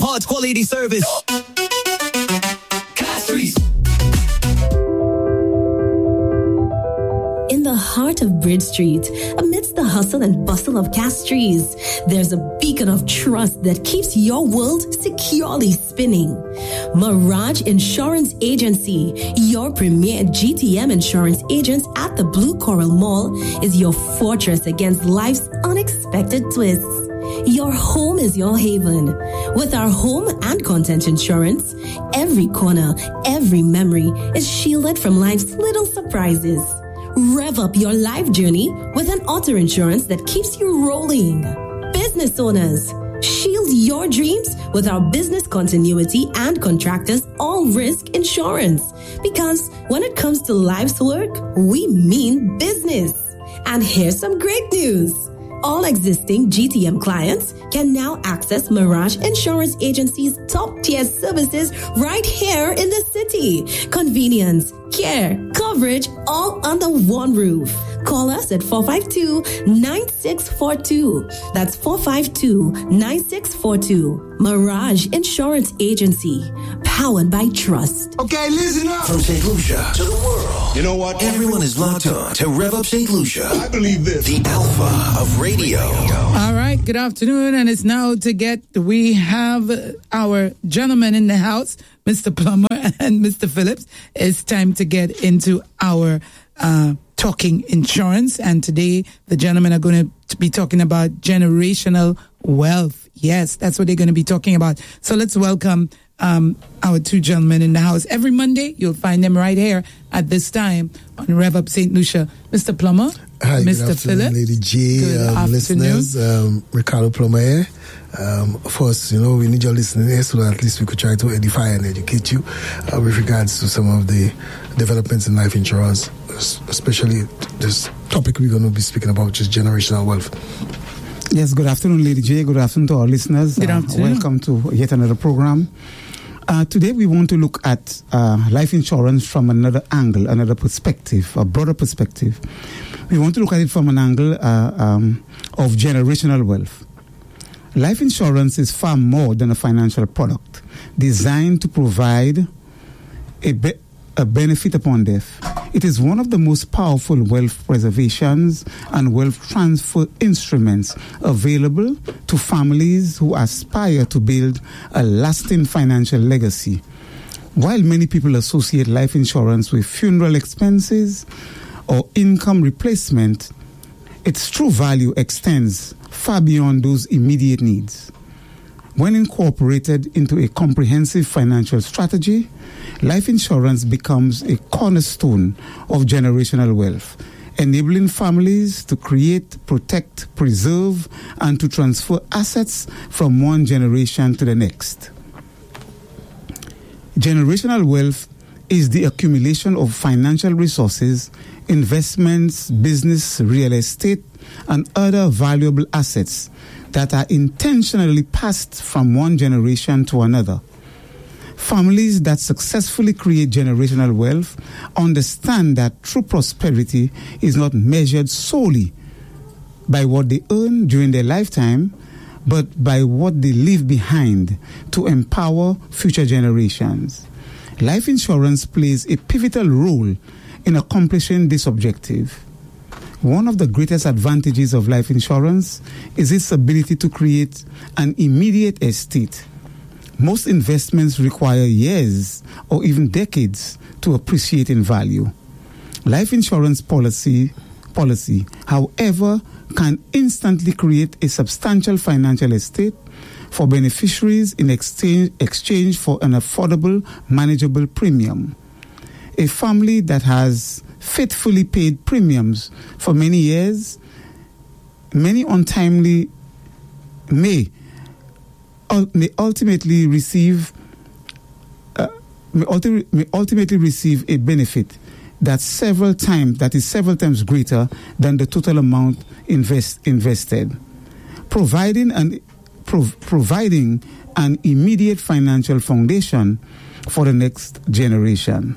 Hard quality service. Castries. In the heart of Bridge Street, amidst the hustle and bustle of Castries, there's a beacon of trust that keeps your world securely spinning. Mirage Insurance Agency, your premier GTM insurance agent at the Blue Coral Mall, is your fortress against life's unexpected twists. Your home is your haven. With our home and content insurance, every corner, every memory is shielded from life's little surprises. Rev up your life journey with an auto insurance that keeps you rolling. Business owners, shield your dreams with our business continuity and contractors all-risk insurance. Because when it comes to life's work, we mean business. And here's some great news. All existing GTM clients can now access Mirage Insurance Agency's top-tier services right here in the city. Convenience, care, coverage, all under one roof. Call us at 452-9642. That's 452-9642. Mirage Insurance Agency. Powered by trust. Okay, listen up. From St. Lucia to the world. You know what? Everyone is locked on to Rev Up St. Lucia. I believe this. The alpha of radio. All right, good afternoon, and it's now we have our gentlemen in the house, Mr. Plummer and Mr. Phillips. It's time to get into our talking insurance, and today the gentlemen are going to be talking about generational wealth. Yes, that's what they're going to be talking about. So let's welcome our two gentlemen in the house. Every Monday, you'll find them right here at this time on Rev Up St. Lucia. Mr. Plummer, hi, Mr. Phillips. Lady J, good listeners, Ricardo Plummer here. Of course, we need your listening here so that at least we could try to edify and educate you with regards to some of the developments in life insurance, especially this topic we're going to be speaking about, which is generational wealth. Yes, good afternoon, Lady J. Good afternoon to our listeners. Good afternoon. Welcome to yet another program. Today we want to look at life insurance from another angle, another perspective, a broader perspective. We want to look at it from an angle of generational wealth. Life insurance is far more than a financial product designed to provide a benefit upon death. It is one of the most powerful wealth preservations and wealth transfer instruments available to families who aspire to build a lasting financial legacy. While many people associate life insurance with funeral expenses or income replacement, its true value extends far beyond those immediate needs. When incorporated into a comprehensive financial strategy, life insurance becomes a cornerstone of generational wealth, enabling families to create, protect, preserve, and to transfer assets from one generation to the next. Generational wealth is the accumulation of financial resources, investments, business, real estate, and other valuable assets that are intentionally passed from one generation to another. Families that successfully create generational wealth understand that true prosperity is not measured solely by what they earn during their lifetime, but by what they leave behind to empower future generations. Life insurance plays a pivotal role in accomplishing this objective. One of the greatest advantages of life insurance is its ability to create an immediate estate. Most investments require years or even decades to appreciate in value. Life insurance policy, however, can instantly create a substantial financial estate for beneficiaries in exchange for an affordable, manageable premium. A family that has faithfully paid premiums for many years may ultimately receive a benefit that is several times greater than the total amount invested, providing an immediate financial foundation for the next generation.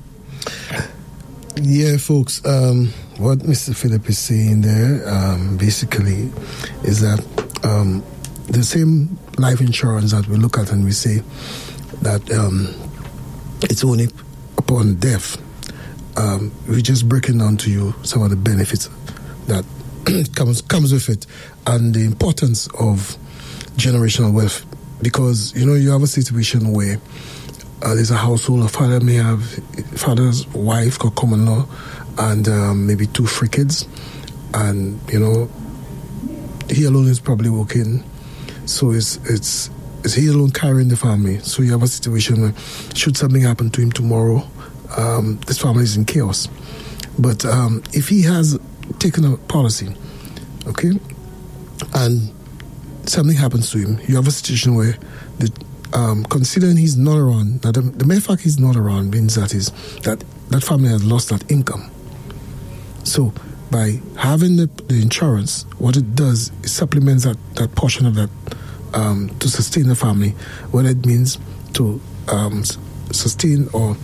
Yeah, folks, what Mr. Phillip is saying there basically is that the same life insurance that we look at and we say that it's only upon death. We're just breaking down to you some of the benefits that comes with it, and the importance of generational wealth. Because you have a situation where there's a household, a father may have father's wife or common law, and maybe 2 free kids, and he alone is probably working, so it's he alone carrying the family. So you have a situation where should something happen to him tomorrow, this family is in chaos. But if he has taken a policy, okay, and something happens to him, you have a situation where considering he's not around, that the mere fact he's not around means that family has lost that income. So by having the insurance, what it does is supplements that portion of that to sustain the family, what it means to sustain or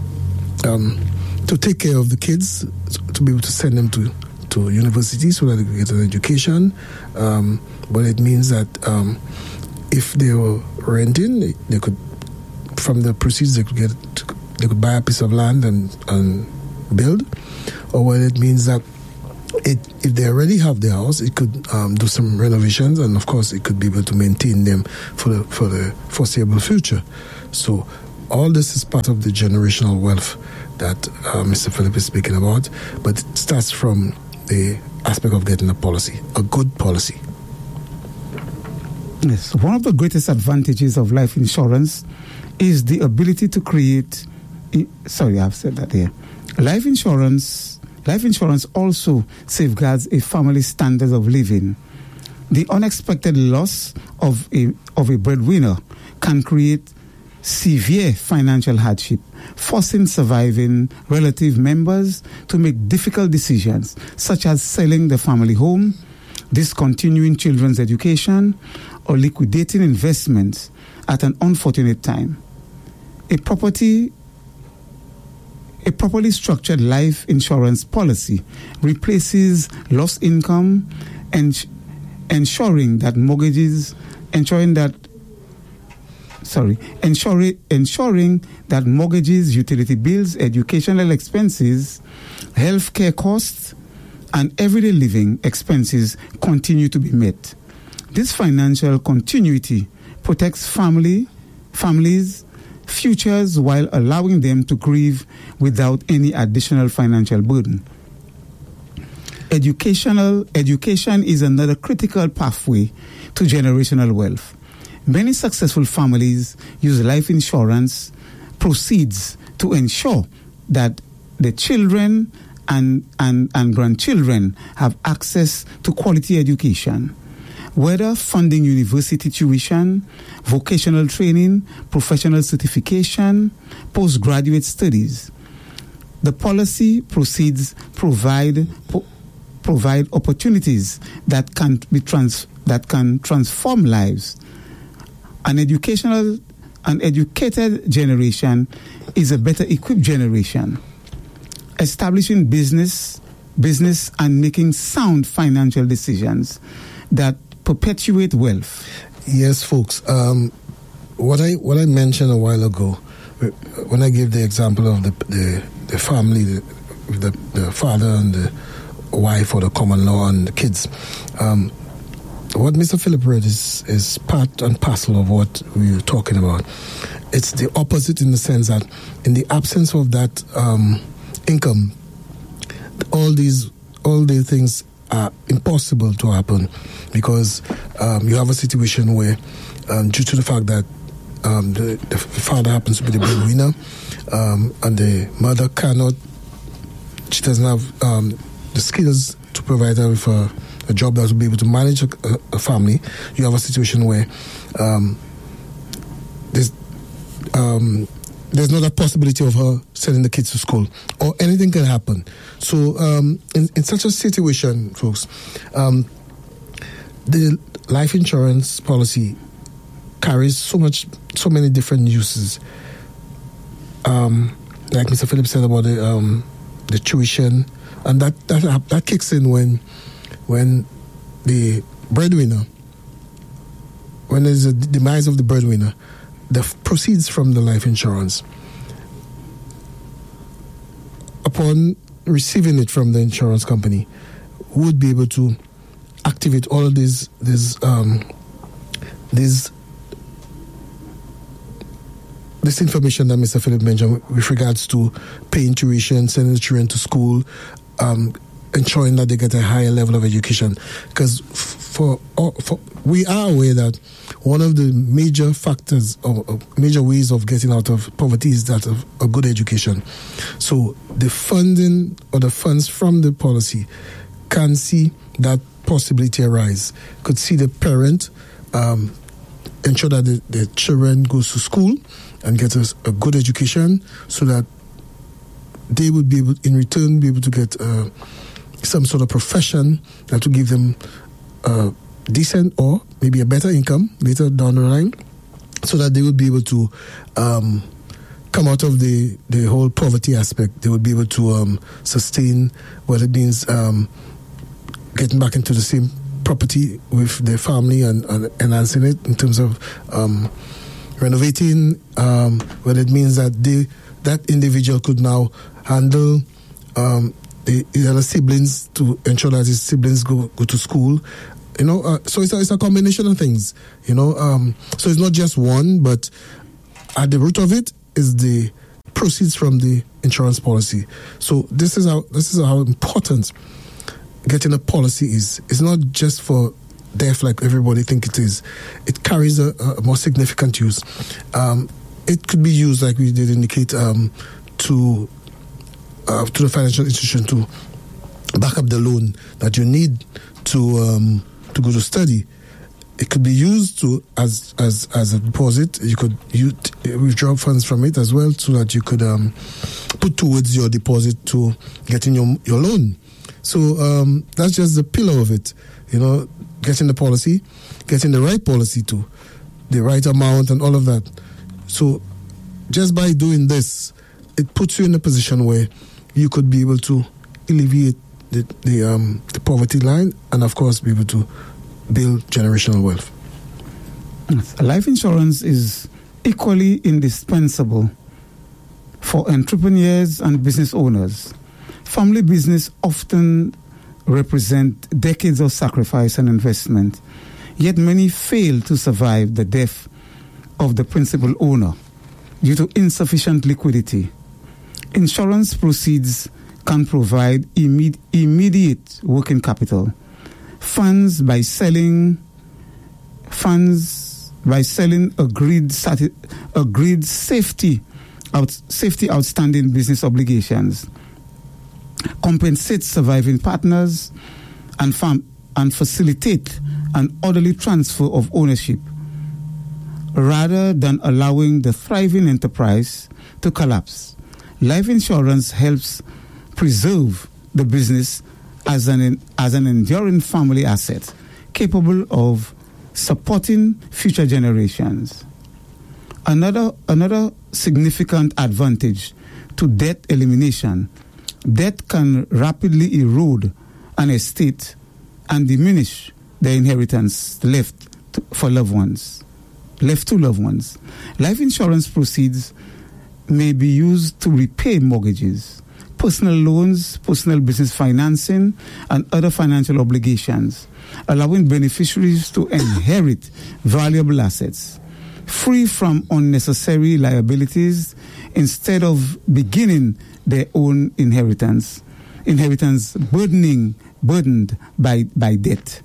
to take care of the kids, to be able to send them to university so that they can get an education. But it means that if they were renting, they could, from the proceeds, they could buy a piece of land and build. Or what it means that if they already have their house, it could do some renovations, and of course it could be able to maintain them for the foreseeable future. So all this is part of the generational wealth that Mr. Philip is speaking about, but it starts from the aspect of getting a policy, a good policy. Yes, one of the greatest advantages of life insurance is the ability to create. Sorry, I've said that here. Life insurance also safeguards a family's standards of living. The unexpected loss of a breadwinner can create severe financial hardship, forcing surviving relative members to make difficult decisions, such as selling the family home, discontinuing children's education, or liquidating investments at an unfortunate time. A properly structured life insurance policy replaces lost income and ensuring that mortgages utility bills, educational expenses, healthcare costs, and everyday living expenses continue to be met. This financial continuity protects families' futures while allowing them to grieve without any additional financial burden. Education is another critical pathway to generational wealth. Many successful families use life insurance proceeds to ensure that the children and grandchildren have access to quality education, whether funding university tuition, vocational training, professional certification, postgraduate studies. The policy proceeds provide opportunities that can transform lives. An educated generation is a better equipped generation, establishing business and making sound financial decisions that perpetuate wealth. Yes, folks. What I mentioned a while ago, when I gave the example of the family, the father and the wife or the common law and the kids, what Mr. Philip read is part and parcel of what we were talking about. It's the opposite in the sense that in the absence of that income, all these things are impossible to happen, because you have a situation where due to the fact that the father happens to be the breadwinner, and the mother she doesn't have the skills to provide her with a job that will be able to manage a family. You have a situation where there's not a possibility of her sending the kids to school, or anything can happen. So in such a situation, folks, the life insurance policy carries so many different uses. Like Mr. Phillips said about the tuition, and that kicks in when the breadwinner when there's a demise of the breadwinner, the proceeds from the life insurance, upon receiving it from the insurance company, would be able to activate all of these this information that Mr. Philip mentioned with regards to paying tuition, sending the children to school, ensuring that they get a higher level of education. Because we are aware that one of the major factors or major ways of getting out of poverty is that of a good education. So the funding or the funds from the policy can see that possibility arise. Could see the parent ensure that the children goes to school and get a good education, so that they would be able, in return, be able to get some sort of profession that will give them decent or maybe a better income later down the line, so that they would be able to come out of the whole poverty aspect. They would be able to sustain what it means getting back into the same property with their family and enhancing it in terms of renovating, what it means that that individual could now handle the other siblings to ensure that his siblings go to school. So it's a combination of things. So it's not just one, but at the root of it is the proceeds from the insurance policy. So this is how important getting a policy is. It's not just for death like everybody think it is. It carries a more significant use. It could be used, like we did indicate, to the financial institution to back up the loan that you need to go to study. It could be used to as a deposit. You could withdraw funds from it as well, so that you could put towards your deposit to getting your loan. So that's just the pillar of it. Getting the policy, getting the right policy too, the right amount and all of that. So just by doing this, it puts you in a position where you could be able to alleviate the poverty line, and of course be able to build generational wealth. Life insurance is equally indispensable for entrepreneurs and business owners. Family business often represent decades of sacrifice and investment, yet many fail to survive the death of the principal owner due to insufficient liquidity. Insurance proceeds can provide immediate working capital, funds by selling agreed safety outstanding business obligations, compensate surviving partners, and facilitate an orderly transfer of ownership, rather than allowing the thriving enterprise to collapse. Life insurance helps preserve the business as an enduring family asset, capable of supporting future generations. Another significant advantage to debt elimination: debt can rapidly erode an estate and diminish the inheritance left to loved ones. Life insurance proceeds may be used to repay mortgages, personal loans, personal business financing, and other financial obligations, allowing beneficiaries to inherit valuable assets, free from unnecessary liabilities, instead of beginning their own inheritance burdened by debt.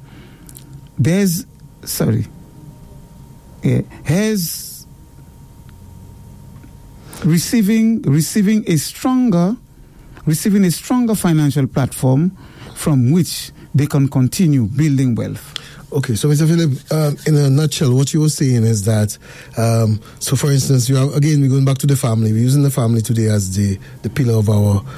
Receiving a stronger financial platform from which they can continue building wealth. Okay, so Mr. Philip, in a nutshell, what you were saying is that, so for instance, we're going back to the family. We're using the family today as the pillar of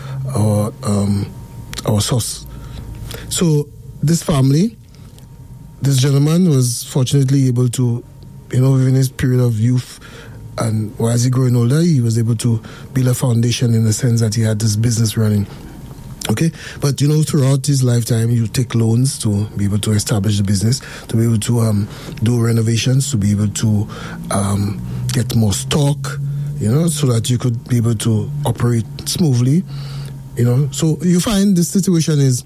our source. So this family, this gentleman was fortunately able to, within his period of youth, and as he growing older, he was able to build a foundation in the sense that he had this business running. Okay, but throughout his lifetime, you take loans to be able to establish the business, to be able to do renovations, to be able to get more stock, so that you could be able to operate smoothly. So you find the situation is,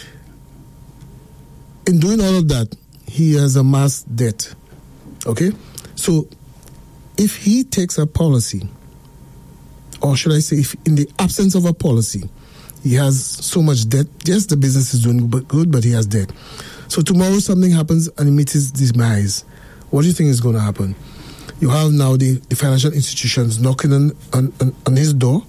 in doing all of that, he has amassed debt. Okay, so if he takes a policy, or should I say, if in the absence of a policy, he has so much debt. Yes, the business is doing good, but he has debt. So tomorrow something happens and he meets his demise. What do you think is going to happen? You have now the financial institutions knocking on his door,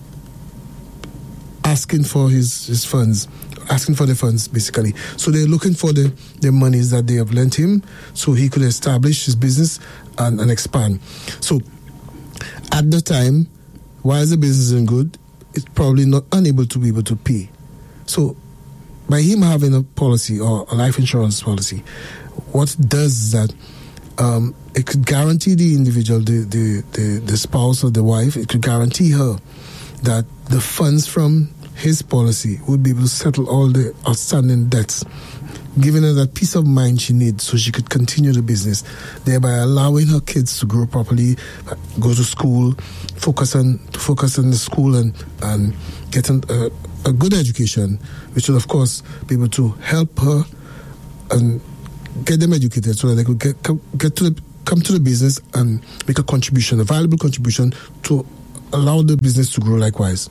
asking for his funds, asking for the funds, basically. So they're looking for the monies that they have lent him so he could establish his business and expand. So at the time, while the business isn't good, it's probably not unable to be able to pay. So by him having a policy or a life insurance policy, what does that? It could guarantee the individual, the spouse or the wife, it could guarantee her that the funds from his policy would be able to settle all the outstanding debts, giving her that peace of mind she needs so she could continue the business, thereby allowing her kids to grow properly, go to school, focus on the school and get a good education, which will of course be able to help her and get them educated so that they could come to the business and make a contribution, a valuable contribution to allow the business to grow likewise.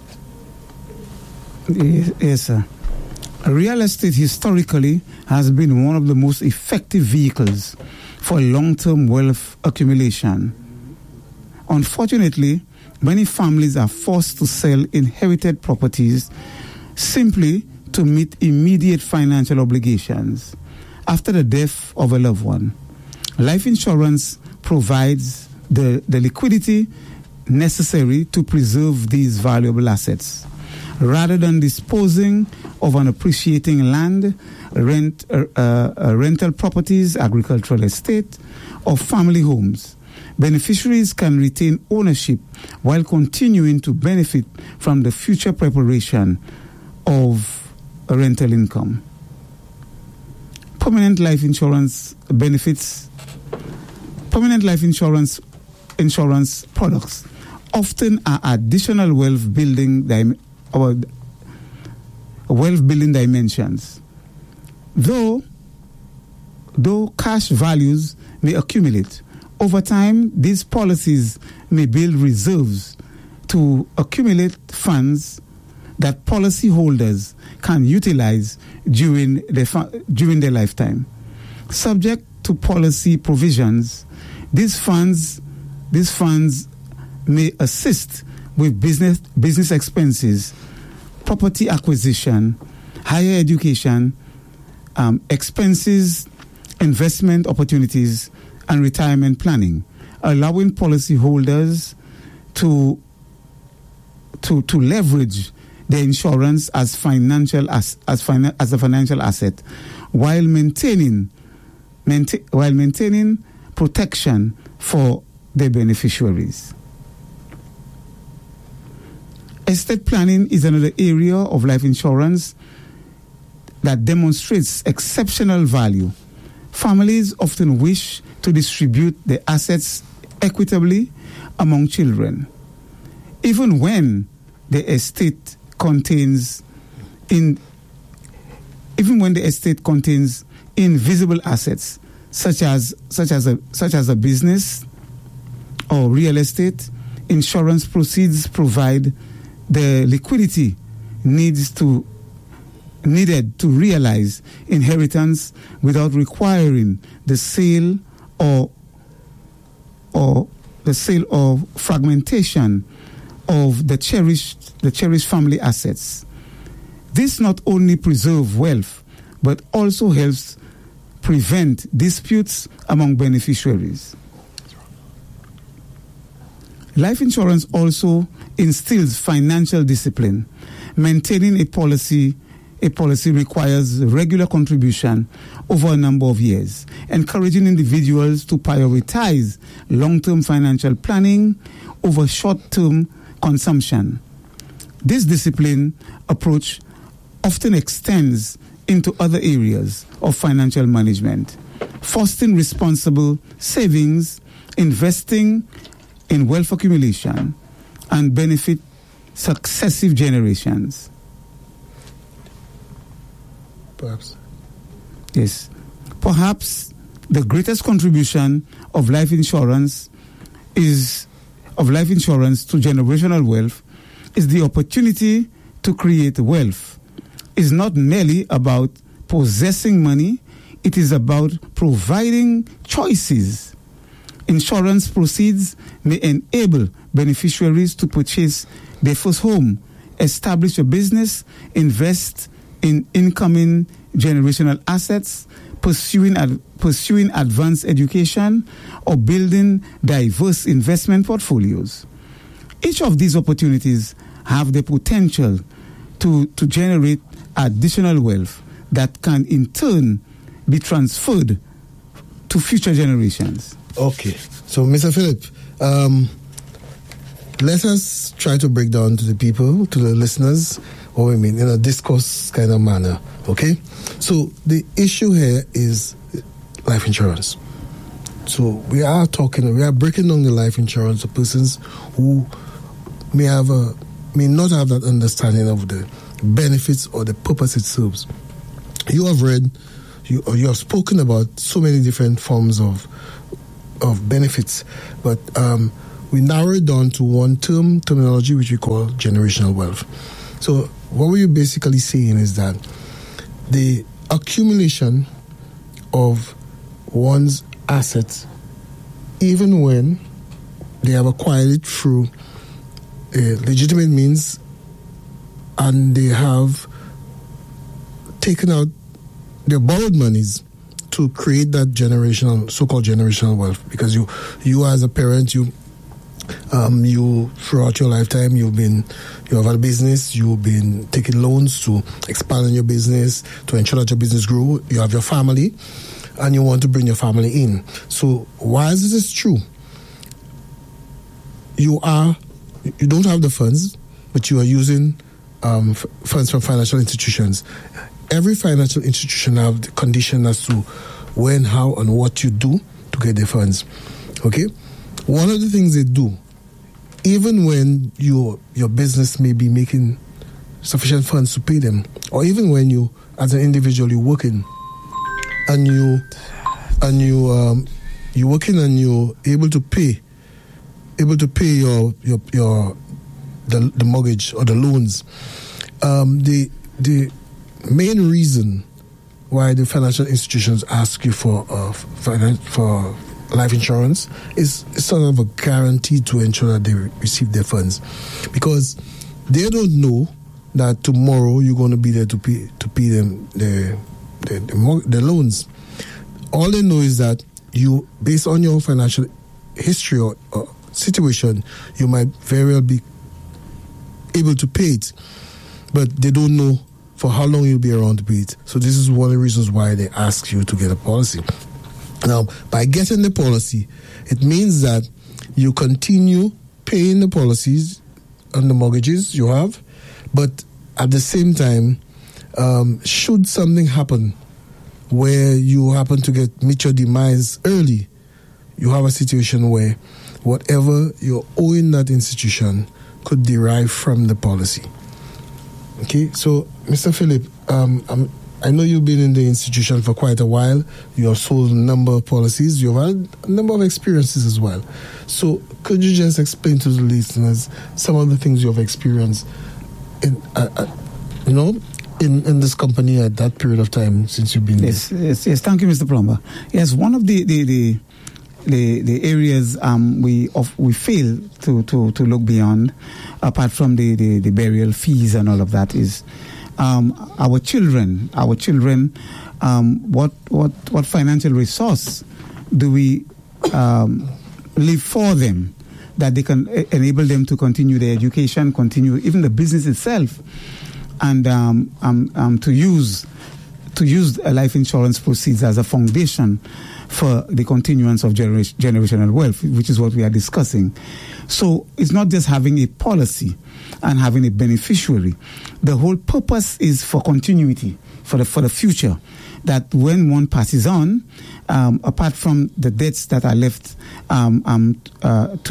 Yes, sir. Real estate historically has been one of the most effective vehicles for long-term wealth accumulation. Unfortunately, many families are forced to sell inherited properties simply to meet immediate financial obligations after the death of a loved one. Life insurance provides the liquidity necessary to preserve these valuable assets. Rather than disposing of an appreciating land, rental properties, agricultural estate, or family homes, beneficiaries can retain ownership while continuing to benefit from the future preparation of a rental income. Permanent life insurance benefits, permanent life insurance products often are additional wealth building dimensions. Though cash values may accumulate, over time these policies may build reserves to accumulate funds that policyholders can utilize during their lifetime. Subject to policy provisions, these funds may assist with business expenses, property acquisition, higher education, expenses, investment opportunities, and retirement planning, allowing policyholders to leverage their insurance as a financial asset, while maintaining protection for their beneficiaries. Estate planning is another area of life insurance that demonstrates exceptional value. Families often wish to distribute their assets equitably among children, even when the estate contains invisible assets such as a business or real estate. Insurance proceeds provide the liquidity needed to realize inheritance without requiring the sale or fragmentation of the cherished family assets. This not only preserves wealth but also helps prevent disputes among beneficiaries. Life insurance also instills financial discipline. Maintaining a policy requires regular contribution over a number of years, encouraging individuals to prioritize long-term financial planning over short-term consumption. This disciplined approach often extends into other areas of financial management, fostering responsible savings, investing in wealth accumulation, and benefit successive generations. Perhaps. Yes. Perhaps the greatest contribution of life insurance to generational wealth is the opportunity to create wealth. It's not merely about possessing money, it is about providing choices. Insurance proceeds may enable beneficiaries to purchase their first home, establish a business, invest in incoming generational assets, pursuing advanced education, or building diverse investment portfolios. Each of these opportunities have the potential to generate additional wealth that can in turn be transferred to future generations. Okay. So, Mr. Philip, let us try to break down to the people, to the listeners, what we mean in a discourse kind of manner. Okay? So, the issue here is life insurance. So, we are breaking down the life insurance of persons who may not have that understanding of the benefits or the purpose it serves. You have read, you have spoken about so many different forms of benefits, but we narrow it down to one terminology which we call generational wealth. So what we're basically saying is that the accumulation of one's assets, even when they have acquired it through legitimate means and they have taken out their borrowed monies to create that so-called generational wealth, because you as a parent, you throughout your lifetime you have had a business, you've been taking loans to expand on your business, to ensure that your business grow. You have your family, and you want to bring your family in. So whilst this is true, you don't have the funds, but you are using funds from financial institutions. Every financial institution have the condition as to when, how, and what you do to get the funds. Okay? One of the things they do, even when your business may be making sufficient funds to pay them, or even when you, as an individual, you're working and you're working and you're able to pay the mortgage or the loans. The main reason why the financial institutions ask you for life insurance is sort of a guarantee to ensure that they receive their funds, because they don't know that tomorrow you're going to be there to pay them the loans. All they know is that you, based on your financial history or situation, you might very well be able to pay it, but they don't know for how long you'll be around to pay it. So this is one of the reasons why they ask you to get a policy. Now, by getting the policy, it means that you continue paying the policies on the mortgages you have, but at the same time, should something happen where you happen to meet your demise early, you have a situation where whatever you're owing that institution could derive from the policy. Okay, so Mr. Philip, I know you've been in the institution for quite a while. You have sold a number of policies. You've had a number of experiences as well. So could you just explain to the listeners some of the things you have experienced in this company at that period of time since you've been there? Yes. Thank you, Mr. Plumber. Yes, one of the areas we fail to look beyond, apart from the burial fees and all of that, is our children. What financial resource do we leave for them that they can enable them to continue their education, continue even the business itself, and to use life insurance proceeds as a foundation for the continuance of generational wealth, which is what we are discussing. So it's not just having a policy and having a beneficiary. The whole purpose is for continuity, for the future, that when one passes on, apart from the debts that are left to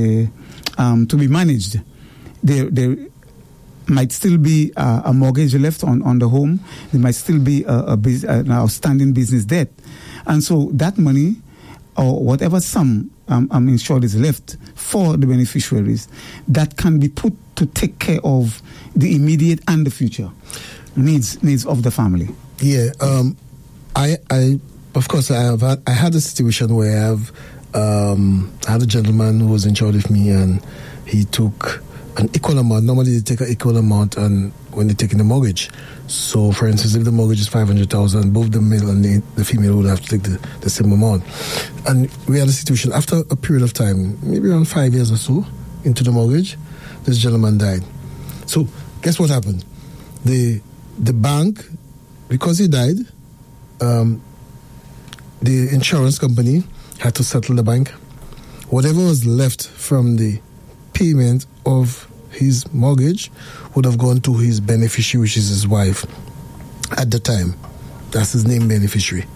be managed, there might still be a mortgage left on the home. There might still be an outstanding business debt. And so that money, or whatever sum I'm insured is left for the beneficiaries, that can be put to take care of the immediate and the future needs of the family. Yeah, I of course I had a situation where I had a gentleman who was in charge of me, and he took an equal amount. Normally they take an equal amount, and when they're taking the mortgage. So, for instance, if the mortgage is 500,000, both the male and the female would have to take the same amount. And we had a situation after a period of time, maybe around 5 years or so into the mortgage, this gentleman died. So, guess what happened? The bank, because he died, the insurance company had to settle the bank. Whatever was left from the payment of his mortgage would have gone to his beneficiary, which is his wife at the time. That's his name, beneficiary.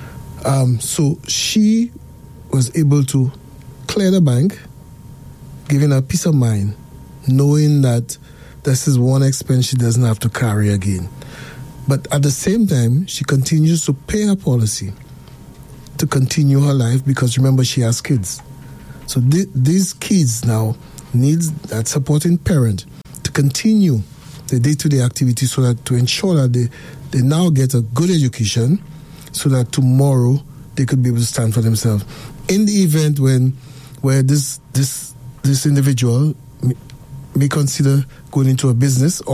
So she was able to clear the bank, giving her peace of mind, knowing that this is one expense she doesn't have to carry again. But at the same time, she continues to pay her policy to continue her life, because remember, she has kids. So these kids now needs that supporting parent to continue the day-to-day activities, so that to ensure that they now get a good education, so that tomorrow they could be able to stand for themselves. In the event where this individual may consider going into a business, or